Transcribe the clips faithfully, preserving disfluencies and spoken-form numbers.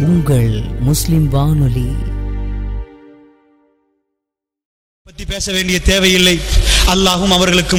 உங்கள் முஸ்லிம் வானொலி. பத்தி பேச வேண்டிய தேவையில்லை. அல்லாஹும் அவர்களுக்கும்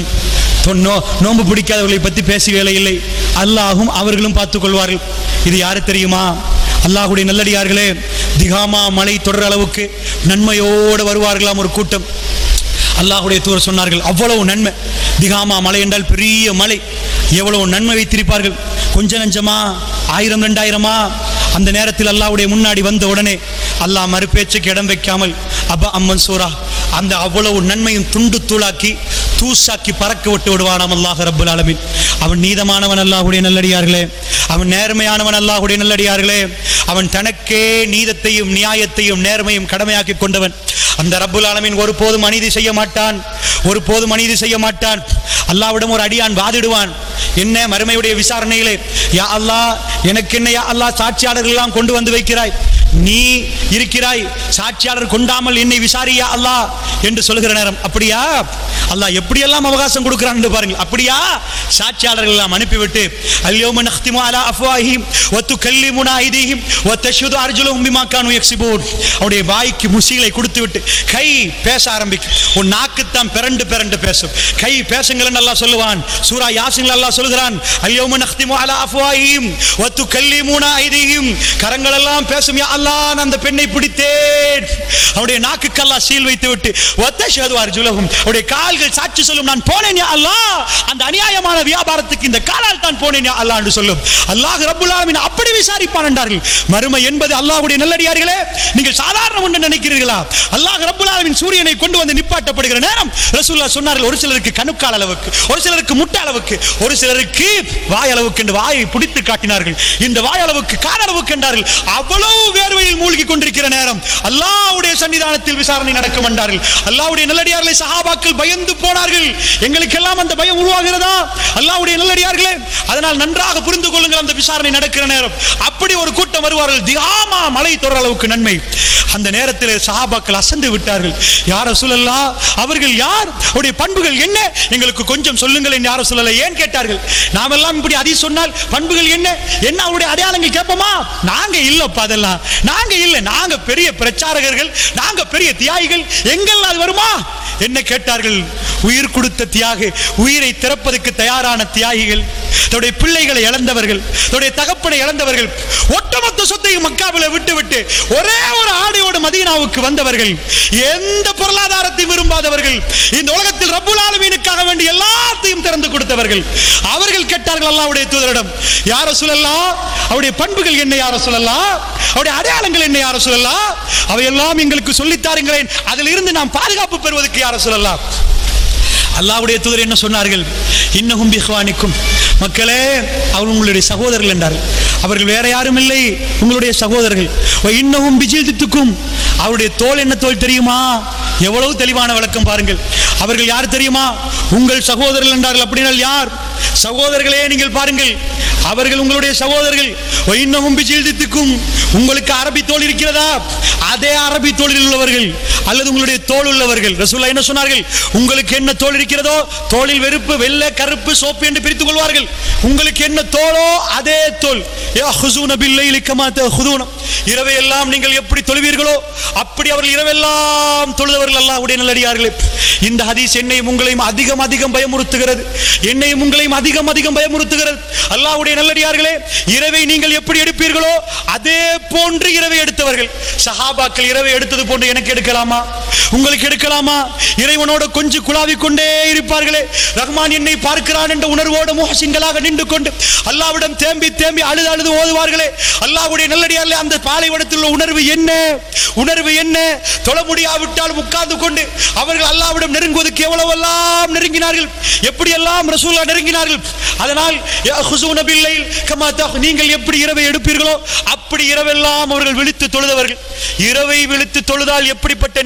நோன்பு பிடிக்காதவர்களை பற்றி பேச வேலையில்லை. அல்லாஹும் அவர்களும் பார்த்துக் கொள்வார்கள். இது யாரு தெரியுமா? அல்லாஹுடைய நல்லடியார்களே, திகாமா மலை தொடர் அளவுக்கு நன்மையோடு வருவார்களாம் ஒரு கூட்டம். அல்லாஹுடைய தூதர் சொன்னார்கள், அவ்வளவு நன்மை. திகாமா மலை என்றால் பெரிய மலை, எவ்வளவு நன்மை வைத்திருப்பார்கள். கொஞ்ச நஞ்சமா, ஆயிரம் ரெண்டாயிரமா? அந்த நேரத்தில் அல்லாஹ்வுடைய முன்னாடி வந்த உடனே அல்லாஹ் மறுபேச்சுக்கு இடம் வைக்காமல் அப்பா அம்மன் சூரா அந்த அவ்வளவு நன்மையும் துண்டு தூளாக்கி தூசாக்கி பறக்க விட்டு விடுவானாம் அல்லாஹ் ரப்புல் ஆலமீன். அவன் நீதமானவன் அல்லாஹ்வுடைய நல்லடியார்களே, அவன் நேர்மையானவன் அல்லாஹ்வுடைய நல்லடியார்களே, அவன் தனக்கே நீதத்தையும் நியாயத்தையும் நேர்மையும் கடமையாக்கி கொண்டவன். அந்த ரப்புல் ஆலமீன் ஒருபோதும் அநீதி செய்ய மாட்டான், ஒருபோதும் அநீதி செய்ய மாட்டான். அல்லாஹ்விடம் ஒரு அடியான் வாதிடுவான், என்ன மறுமையுடைய விசாரணையிலே, யா அல்லாஹ் எனக்கு என்ன யா அல்லாஹ் சாட்சியாளர்கள் எல்லாம் கொண்டு வந்து வைக்கிறாய், நீ இருக்கிறாய், சாட்சியாளர் கொண்டாமல் என்னை விசாரியா அல்லாஹ் என்று சொல்லுகிற நேரம், அப்படியா அல்லாஹ் எப்படியெல்லாம் அவகாசம் கொடுக்கிறான் என்று பாருங்கள். அப்படியா சாட்சியாளர்கள் எல்லாம் அனுப்பிவிட்டு அல்யௌம நக்திமு அலா அஃப்வாஹிஹிம் வ துகல்லிமுனா ஐதீஹிம் வ தஷ்ஹது அர்ஜுலுஹும் பிமா கானூ யக்ஸிபூன். அவருடைய வாய்க்கு முசிகளை கொடுத்து விட்டு கை பேச ஆரம்பிக்கும். உன் நாக்குத்தான் பிறண்டு பிறண்டு பேசும், கை பேசுங்கள் அல்லாஹ் சொல்லுவான். சூரா யாசின்ல அல்லாஹ் சொல்கிறான், அல்யௌம நக்திமு அலா அஃப்வாஹிஹிம் வ துகல்லிமுனா ஐதீஹிம். கரங்கள் எல்லாம் பேசும், யா அல்லாஹ் நான் அந்த பெண்ணை பிடித்தேன். அவருடைய நாக்குக்கு அல்லாஹ் சீல் வைத்து விட்டு வ தஷ்ஹது அர்ஜுலுஹும், அவருடைய கால்கள் சாட்சி சொல்லும், நான் போனேன் யா அல்லாஹ், அந்த அநியாயமான வியாபாரத்துக்கு இந்த காலால் தான் போனேன் யா அல்லாஹ் என்று சொல்லும். அல்லாஹ் ரப்புல் ஆலமீன் அப்படி விசாரிப்பான் என்றார்கள். மறுமை என்பது அல்லாஹ்வுடைய நல்லடியார்களே, நீங்கள் சாதாரண ஒன்று நினைக்கிறீர்களா? அல்லாஹ் ரப்புல் ஆலமீன் சூரியனை கொண்டு வந்து நிப்பாட்டப்படுகிற நேரம் ரசூலுல்லாஹ் சொன்னார்கள், ஒரு சிலருக்கு கணுக்கால் அளவுக்கு, ஒரு சிலருக்கு முட்டை அளவுக்கு, ஒரு சிலருக்கு வாய் அளவுக்கு என்று வாயை பிடித்து காட்டினார்கள். இந்த வாய் அளவுக்கு கால் அளவுக்கு என்றார்கள். அவ்வளவு வேர்வையில் மூழ்கி கொண்டிருக்கிற நேரம் அல்லாஹ்வுடைய சன்னிதானத்தில் விசாரணை நடக்கும் என்றார்கள். அல்லாஹ்வுடைய நல்லடியார்களை சஹாபாக்கள் பயந்து போனார்கள். எங்களுக்கெல்லாம் அந்த பயம் உருவாகிறதா? அல்லாஹ்வுடைய நல்லடியார்களே, அதனால் நன்றாக புரிந்து கொள்ளுங்கள், அந்த விசாரணை நடக்கிற நேரம் அப்படி ஒரு கூட்டம் வருவார்கள். திகாமா மலை தொடர் அளவுக்கு நன்மை. அந்த நேரத்தில் சஹாபாக்கள் அசந்து விட்டார்கள். யா ரசூலல்லாஹ், அவர்கள் யார், அவருடைய பண்புகள் என்ன, எங்களுக்கு கொஞ்சம் சொல்லுங்கள் என்று யா ரசூலல்லாஹ் ஏன் கேட்டார்கள். நாமெல்லாம் இப்படி அதி சொன்னால் பண்புகள் என்ன என்ன அவருடைய அடையாளங்கள் கேட்போமா? நாங்க இல்லப்பா, அதெல்லாம் நாங்க இல்ல, நாங்க பெரிய பிரச்சாரகர்கள், நாங்க பெரிய தியாகிகள், எங்கள் அது வருமா என்ன கேட்டார்கள். உயிர் கொடுத்த தியாகி, உயிரை திறப்பதற்கு தயாரான தியாகிகள், தன்னுடைய பிள்ளைகளை இழந்தவர்கள், தன்னுடைய தகப்பனை இழந்தவர்கள், ஒட்டுமொத்த சொத்தையும் மக்காவில விட்டு விட்டு ஒரே ஒரு ஆடையோடு மதீனாவுக்கு வந்தவர்கள், எந்த பொருளாதாரத்தையும் விரும்பாதவர்கள், இந்த உலகத்தில் ரப்புல் ஆலமீனுக்காக வேண்டி எல்லாத்தையும் திறந்து கொடுத்தவர்கள். அவர்கள் கேட்டார்கள் அல்லாஹ்வுடைய தூதரிடம், யா ரசூலல்லாஹ், அவருடைய பண்புகள் என்ன யா ரசூலல்லாஹ், அவருடைய அடையாளங்கள் என்ன யா ரசூலல்லாஹ், அவையெல்லாம் எங்களுக்கு சொல்லித்தாருங்களேன், அதில் இருந்து நாம் பாதுகாப்பு பெறுவதற்கு யா ரசூலல்லாஹ். அல்லாஹ்வுடைய தூதர் என்ன சொன்னார்கள்? இன்னஹும் பிஹ்வானிக்கும், மக்களே அவர் உங்களுடைய சகோதரர்கள் என்றார்கள். அவர்கள் வேற யாரும் இல்லை, உங்களுடைய சகோதரர்கள். இன்னஹும் பிஜில்தித்துக்கும், அவருடைய தோல் என்ன தோல் தெரியுமா? எவ்வளவு தெளிவான விளக்கம் பாருங்கள். அவர்கள் யார் தெரியுமா? உங்கள் சகோதரர்கள் என்றார்கள். அப்படினால் யார்? சகோதரர்களே நீங்கள் பாருங்கள், அவர்கள் உங்களுடைய சகோதரர்கள். இன்னஹும் பிஜில்தித்துக்கும், உங்களுக்கு அரபி தோல் இருக்கிறதா? அதே அரபி தோலில் உள்ளவர்கள் அல்லது உங்களுடைய தோல் உள்ளவர்கள். ரசூலுல்லாஹ் என்ன சொன்னார்கள்? உங்களுக்கு என்ன தோல் இருக்கிறதோ, தோலில் வெறுப்பு வெள்ளை கருப்பு சோப்பு என்று பிரித்துக் கொள்வார்கள். உங்களுக்கு என்ன தோலோ அதே தோல். யஹுஸூன பில்லைலி கமா தஹுதுன, இரவையெல்லாம் நீங்கள் எப்படி தொழுவீர்களோ அப்படி அவர்கள் இரவெல்லாம் தொழுதவர்கள் அல்லாஹ்வுடைய நல்லடியார்களே. இந்த ஹதீஸ் என்னையும் உங்களையும் அதிகம் அதிகம் பயமுறுத்துகிறது, என்னையும் உங்களையும் அதிகம் அதிகம் பயமுறுத்துகிறது. அல்லாஹ்வுடைய நல்லடியார்களே, இரவை நீங்கள் எப்படி எடுப்பீர்களோ அதே போன்று இரவை எடுத்தவர்கள். சஹாபாக்கள் இரவை எடுத்தது போன்று எனக்கு எடுக்கலாமா? உங்களுக்கு எடுக்கலாமா? இறைவனோடு கொஞ்சம் குழாவிக் கொண்டே இருப்பார்களே, ரஹ்மான் என்னை பார்க்கிறான் என்ற உணர்வோடு முஹ்சின்களாக நின்று கொண்டு அல்லாஹ்விடம் தேம்பி தேம்பி அழுது அழுது ஓதுவார்களே. அல்லாஹ்வுடைய நல்லடியார்களே, அந்த பாலைவனத்தில் உள்ள உணர்வு என்ன, உணர்வு என்ன? தொழ முடியாவிட்டால் உட்கார்ந்து கொண்டு அவர்கள் அல்லாஹ்விடம் நெருங்குவதற்கு எவ்வளவெல்லாம் நெருங்கினார்கள், எப்படியெல்லாம் ரசூலுல்லாஹ் நெருங்கினார்கள். அதனால் யஹுஸூன பில்லைல் கமா தஹ், நீங்கள் எப்படி இரவை எடுப்பீர்களோ அப்படி இரவெல்லாம் அவர்கள் விழித்து தொழுதவர்கள். இரவை விழித்து தொழுதால் எப்படிப்பட்ட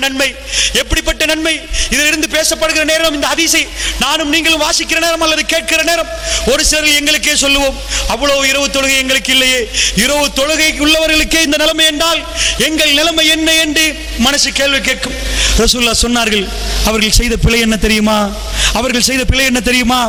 நன்மை, எப்படிப்பட்ட நன்மை! இதிலிருந்து பேசப்படுகிற நேரம், இந்த ஹதீஸை நானும் நீங்களும் வாசிக்கிற நேரம் அல்லது கேட்கிற நேரம், ஒரு சிலர் எங்களுக்கே சொல்லுவோம், அவ்வளவு இரவு தொழுகை எங்களுக்கு இல்லையே, இரவு தொழுகை உள்ளவர்களுக்கே இந்த நிலைமை என்றால் எங்கள் நிலைமை என்ன என்று மனசு கேள்வி கேட்கும். ரசூலுல்லாஹ் சொன்னார்கள், அவர்கள் செய்த பிழை என்ன தெரியுமா? அவர்கள் செய்த பிழை என்ன தெரியுமா?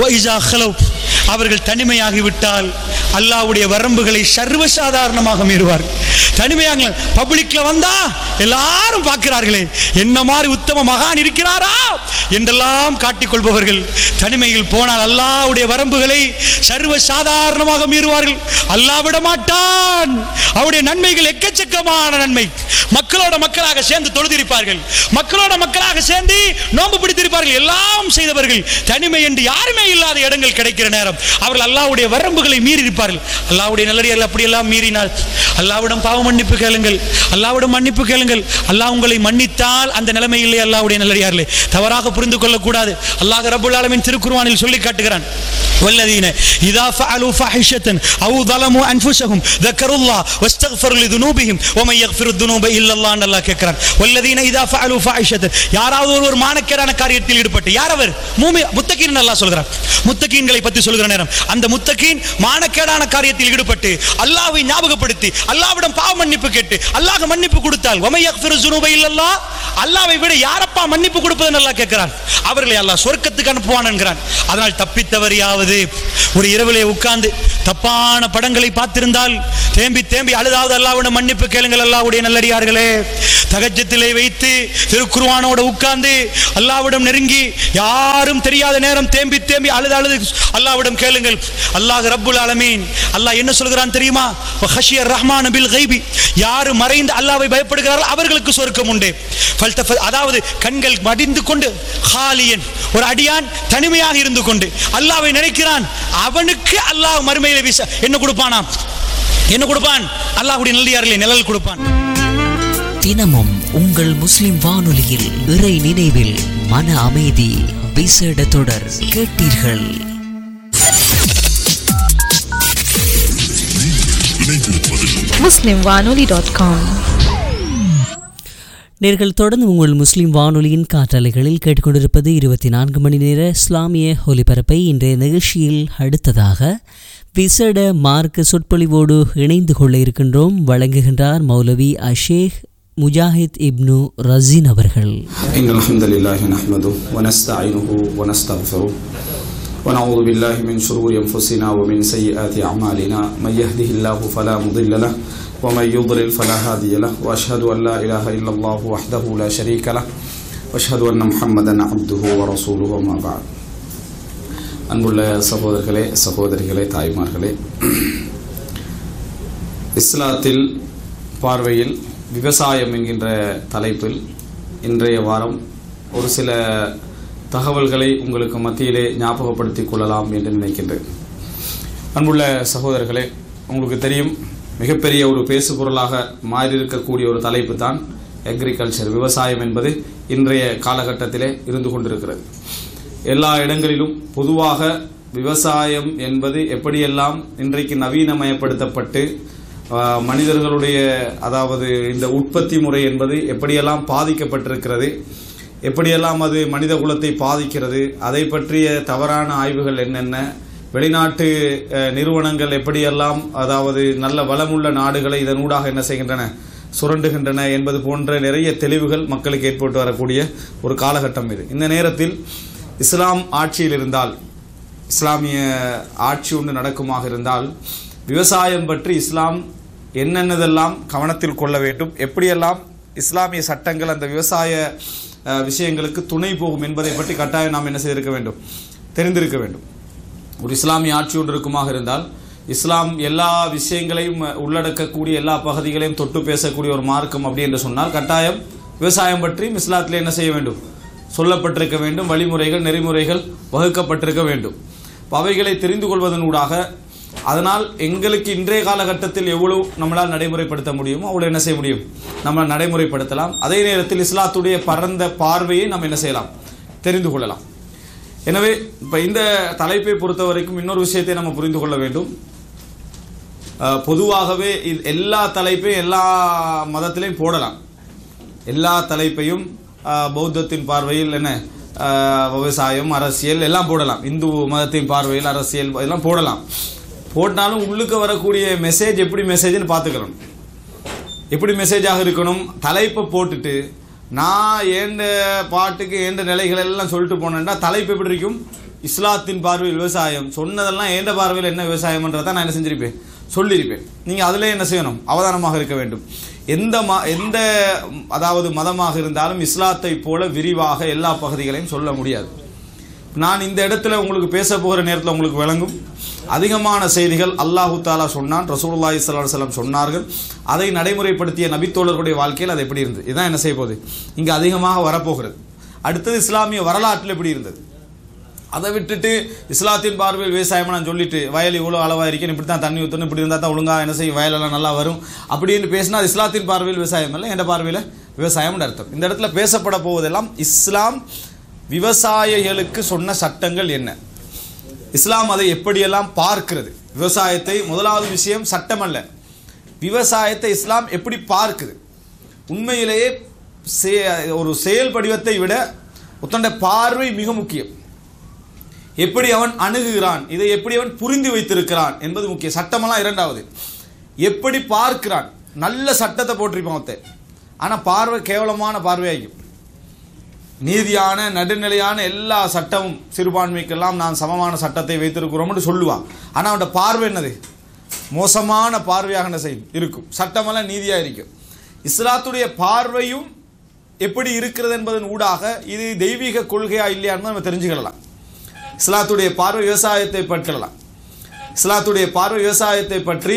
அவர்கள் தனிமையாகிவிட்டால் அல்லாஹ்வுடைய வரம்புகளை சர்வசாதாரணமாக மீறுவார். தனிமையாக பப்ளிக்ல வந்தா எல்லாரும் பார்க்கிறார்களே, என்ன மாதிரி உத்தம மகான் இருக்கிறாரா என்றெல்லாம் காட்டிக்கொள்பவர்கள் தனிமையில் போனால் அல்லாஹ்வுடைய வரம்புகளை சர்வசாதாரணமாக மீறுவார்கள். அல்லாஹ் விட மாட்டான். அவருடைய நன்மைகள் எக்கச்சக்கமான நன்மை. மக்களோட மக்களாக சேர்ந்து தொழுதிருப்பார்கள், மக்களோட மக்களாக சேர்ந்து நோன்பு பிடித்திருப்பார்கள். எல்லாம் செய்தவர்கள் தனிமை என்று யாருமே இல்லாத இடங்கள் கிடைக்கிற நேரம் அவர்கள் அல்லாஹ்வுடைய வரம்புகளை மீறி இருப்பார்கள். அல்லாஹ்வுடைய நல்லடியார்கள் அப்படியெல்லாம் மீறினால் அல்லாஹ்விடம் பாவ மன்னிப்பு கேளுங்கள், அல்லாஹ்விடம் மன்னிப்பு கேளுங்கள். அல்லாஹ் உங்களை மன்னித்தால் அந்த நிலைமையிலே அல்லாஹ்வுடைய நல்லடியார்களே தவறாக புரிந்து கொள்ளக்கூடாது. அல்லாஹ் ரப்பல் ஆலமீன் திருக்குர்ஆனில் சொல்லி காட்டுகிறான், வல்லதீன இதா ஃபஅலு ஃபஹிஷத்தன் அவ் ظلموا انفسهم ذكروا الله واستغفروا لذنوبهم ومن يغفر الذنوب الا الله. அல்லாஹ் கேட்கிறான், வல்லதீன இதா ஃபஅலு ஃபஹிஷத்தன், யாராவது ஒரு மானக்கேடான காரியத்தில் ஈடுபட்டு, யார் அவர்? மூமின் முத்தகீன். அல்லாஹ் சொல்கிறான், முத்தகீன்களை பற்றி சொல்கிற நேரம் அந்த முத்தகீன் மானக்கேடான காரியத்தில் ஈடுபட்டு அல்லாஹ்வை ஞாபகப்படுத்தி அல்லாஹ்விடம் பாவ மன்னிப்பு கேட்டு அல்லாஹ் மன்னிப்பு கொடுத்தால், ومن يغفر الذنوب الا الله, அல்லாஹ்வை விட யாரப்பா மன்னிப்பு கொடுப்பதுன்னு அல்லாஹ் கேட்கிறான். அவர்களை அல்லாஹ் சொர்க்கத்துக்கு அனுப்புவான் என்கிறான். அதனால் தப்பித்தவரையாவது ஒரு இரவிலே உட்கார்ந்து தப்பான படங்களை பார்த்திருந்தால் தேம்பி தேம்பி அழுதாவது அல்லாஹ்விடம் மன்னிப்பு கேளுங்கள். அல்லாஹ்வுடைய நல்லடியார்களே, தஹஜ்ஜுதிலே வைத்து திருக்குர்ஆனோட உட்கார்ந்து அல்லாஹ்விடம் நெருங்கி யாரும் தெரியாத நேரம் தேம்பி தேம்பி அழுது அழுது அல்லாஹ்விடம் கேளுங்கள். அல்லாஹ் ரப்புல் ஆலமீன் அல்லாஹ் என்ன சொல்கிறான் தெரியுமா? வஹஷியர் ரஹ்மான் பில் கைபி, யார் மறைந்து அல்லாஹ்வை பயப்படுகிறார்கள் அவர்களுக்கு சொர்க்கம் உண்டு. அதாவது கண்கள் மடிந்து கொண்டு ஹாலியன், ஒரு அடியான் தனிமையாக இருந்து கொண்டு அல்லாஹ்வை நினைக்கிறான், அவனுக்கு அல்லாஹ் மறுமையிலே என்ன கொடுப்பானாம்? என்ன கொடுப்பான்? அல்லாஹ்வுடைய நல்லடியார்களே நிழல் கொடுப்பான். தினமும் உங்கள் முஸ்லிம் வானொலியில் இறை நினைவில் மன அமைதி விசேட தொடர் கேட்டீர்கள். முஸ்லிம் வானொலி டாட் காம். நேர்கள் தொடர்ந்து உங்கள் முஸ்லிம் வானொலியின் காற்றலைகளில் கேட்டுக்கொண்டிருப்பது இருபத்தி நான்கு மணி நேர இஸ்லாமிய ஒலிபரப்பை. இன்றைய நிகழ்ச்சியில் அடுத்ததாக விசேட மார்க்க சொற்பொழிவோடு இணைந்து கொள்ள இருக்கின்றோம். வழங்குகின்றார் மௌலவி அஷேக் முஜாஹித் இப்னு ரஸீன் அவர்கள். இன்னல் ஹம்தலில்லாஹி நஹ்மதுஹு வ நஸ்தஈனுஹு வ நஸ்தக்ஃபிருஹு வ நஊது பில்லாஹி மின் ஷுரூரி அன்ஃபுஸினா வ மின் ஸய்யிஆத்தி அஅமாலினா மன் யஹ்திஹில்லாஹு ஃபலா முதில்ல லஹு வ மன் யுضلل ஃபலா ஹாதிய லஹு வ அஷ்ஹது அன் லா இலாஹா இல்லல்லாஹு வஹ்தஹு லா ஷரீக லஹு வ அஷ்ஹது அன்ன முஹம்மதன் அப்துஹு வ ரசூலுஹு அம்மா பஅத். அன்புள்ள சகோதரர்களே, சகோதரிகளே, தாய்மார்களே, இஸ்லாத்தில் பார்வையில் விவசாயம் என்கின்ற தலைப்பில் இன்றைய வாரம் ஒரு சில தகவல்களை உங்களுக்கு மத்தியிலே ஞாபகப்படுத்திக் கொள்ளலாம் என்று நினைக்கின்றேன். அன்புள்ள சகோதரர்களே, உங்களுக்கு தெரியும், மிகப்பெரிய ஒரு பேசு பொருளாக மாறியிருக்கக்கூடிய ஒரு தலைப்பு தான் அக்ரிகல்ச்சர், விவசாயம் என்பது இன்றைய காலகட்டத்திலே இருந்து கொண்டிருக்கிறது. எல்லா இடங்களிலும் பொதுவாக விவசாயம் என்பது எப்படியெல்லாம் இன்றைக்கு நவீனமயப்படுத்தப்பட்டு மனிதர்களுடைய அதாவது இந்த உற்பத்தி முறை என்பது எப்படியெல்லாம் பாதிக்கப்பட்டிருக்கிறது, எப்படியெல்லாம் அது மனித குலத்தை பாதிக்கிறது, அதை பற்றிய தவறான ஆய்வுகள் என்னென்ன, வெளிநாட்டு நிறுவனங்கள் எப்படியெல்லாம் அதாவது நல்ல வளமுள்ள நாடுகளை இதனூடாக என்ன செய்கின்றன, சுரண்டுகின்றன என்பது போன்ற நிறைய தெளிவுகள் மக்களுக்கு ஏற்பட்டு வரக்கூடிய ஒரு காலகட்டம் இது. இந்த நேரத்தில் இஸ்லாம் ஆட்சியில் இருந்தால், இஸ்லாமிய ஆட்சி ஒன்று நடக்குமாக இருந்தால், விவசாயம் பற்றி இஸ்லாம் என்னென்னதெல்லாம் கவனத்தில் கொள்ள வேண்டும், எப்படியெல்லாம் இஸ்லாமிய சட்டங்கள் அந்த விவசாய விஷயங்களுக்கு துணை போகும் என்பதை பற்றி கட்டாயம் நாம் என்ன செய்திருக்க வேண்டும், தெரிந்திருக்க வேண்டும். ஒரு இஸ்லாமிய ஆட்சி ஒன்று இருக்குமாக இருந்தால், இஸ்லாம் எல்லா விஷயங்களையும் உள்ளடக்கக்கூடிய எல்லா பகுதிகளையும் தொட்டு பேசக்கூடிய ஒரு மார்க்கம் அப்படி என்று சொன்னால், கட்டாயம் விவசாயம் பற்றியும் இஸ்லாத்திலே என்ன செய்ய வேண்டும், சொல்லப்பட்டிருக்க வேண்டும், வழிமுறைகள் நெறிமுறைகள் வகுக்கப்பட்டிருக்க வேண்டும். அவைகளை தெரிந்து கொள்வதனூடாக அதனால் எங்களுக்கு இன்றைய காலகட்டத்தில் எவ்வளவு நம்மளால் நடைமுறைப்படுத்த முடியுமோ அவ்வளவு என்ன செய்ய முடியும், நம்ம நடைமுறைப்படுத்தலாம். அதே நேரத்தில் இஸ்லாத்துடைய பரந்த பார்வையை நம்ம என்ன செய்யலாம், தெரிந்து கொள்ளலாம். எனவே இப்போ இந்த தலைப்பை பொறுத்த வரைக்கும் இன்னொரு விஷயத்தை நம்ம புரிந்து கொள்ள வேண்டும். பொதுவாகவே எல்லா தலைப்பையும் எல்லா மதத்திலையும் போடலாம். எல்லா தலைப்பையும் பௌத்தத்தின் பார்வையில் என்ன விவசாயம், அரசியல் எல்லாம் போடலாம். இந்து மதத்தின் பார்வையில் அரசியல் எல்லாம் போடலாம். போட்டாலும் உள்ளுக்கு வரக்கூடிய மெசேஜ் எப்படி மெசேஜ்னு பார்த்துக்கிறோம். எப்படி மெசேஜாக இருக்கணும்? தலைப்பை போட்டுட்டு நான் ஏண்ட பாட்டுக்கு ஏண்ட நிலைகள் எல்லாம் சொல்லிட்டு போனேன்னா தலைப்பு எப்படி இருக்கும்? இஸ்லாத்தின் பார்வையில் விவசாயம் சொன்னதெல்லாம் ஏண்ட பார்வையில் என்ன விவசாயம்ன்றதான் நான் என்ன செஞ்சிருப்பேன், சொல்லியிருப்பேன். நீங்கள் அதில் என்ன செய்யணும்? அவதானமாக இருக்க வேண்டும். எந்த ம எந்த அதாவது மதமாக இருந்தாலும் இஸ்லாத்தை போல விரிவாக எல்லா பகுதிகளையும் சொல்ல முடியாது. நான் இந்த இடத்துல உங்களுக்கு பேச போகிற நேரத்தில் உங்களுக்கு விளங்கும். அதிகமான செய்திகள் அல்லாஹு தாலா சொன்னான், ரசூலுல்லாஹி ஸல்லல்லாஹு அலைஹி வஸல்லம் சொன்னார்கள். அதை நடைமுறைப்படுத்திய நபித்தோழர்களுடைய வாழ்க்கையில் அது எப்படி இருந்தது, இதுதான் என்ன செய்ய போகுது இங்கே அதிகமாக வரப்போகிறது. அடுத்தது இஸ்லாமிய வரலாற்றில் எப்படி இருந்தது. அதை விட்டுட்டு இஸ்லாத்தின் பார்வையில் விவசாயம் நான் சொல்லிட்டு வயல் இவ்வளோ அளவாக இருக்கேன், இப்படி தான் தண்ணி ஊற்றணும், இப்படி இருந்தால் தான் ஒழுங்காக என்ன செய்யும், வயலெல்லாம் நல்லா வரும் அப்படின்னு பேசினா அது இஸ்லாத்தின் பார்வையில் விவசாயம் இல்லை, என்ற பார்வையில் விவசாயம்னு அர்த்தம். இந்த இடத்துல பேசப்பட போவதெல்லாம் இஸ்லாம் விவசாயிகளுக்கு சொன்ன சட்டங்கள் என்ன, இஸ்லாம் அதை எப்படியெல்லாம் பார்க்கிறது. விவசாயத்தை முதலாவது விஷயம் சட்டம் அல்ல, விவசாயத்தை இஸ்லாம் எப்படி பார்க்குது. உண்மையிலேயே ஒரு செயல் படிவத்தை விட ஒத்தண்ட பார்வை மிக முக்கியம். எப்படி அவன் அணுகுகிறான், இதை எப்படி அவன் புரிந்து வைத்திருக்கிறான் என்பது முக்கியம். சட்டமெல்லாம் இரண்டாவது. எப்படி பார்க்கிறான், நல்ல சட்டத்தை போட்டிருப்பான் ஒருத்தன், ஆனால் பார்வை கேவலமான பார்வையாகும். நீதியான நடுநிலையான எல்லா சட்டமும் சிறுபான்மைக்கெல்லாம் நான் சமமான சட்டத்தை வைத்திருக்கிறோம்னு சொல்லுவான், ஆனால் அவனோட பார்வை என்னது, மோசமான பார்வையாக என்ன செய்யும் இருக்கும். சட்டமெல்லாம் நீதியாக இருக்கும். இஸ்லாத்துடைய பார்வையும் எப்படி இருக்கிறது என்பதன் ஊடாக இது தெய்வீக கொள்கையா இல்லையான்னு நம்ம தெரிஞ்சுக்கலாம். இஸ்லாத்துடைய பார்வை விவசாயத்தை பற்றலாம். இஸ்லாத்துடைய பார்வை விவசாயத்தை பற்றி